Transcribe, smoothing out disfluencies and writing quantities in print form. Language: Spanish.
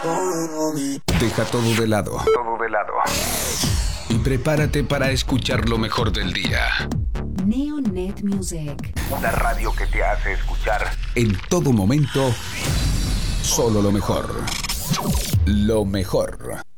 Deja todo de lado. Y prepárate para escuchar lo mejor del día. Neonet Music. Una radio que te hace escuchar en todo momento solo lo mejor. Lo mejor.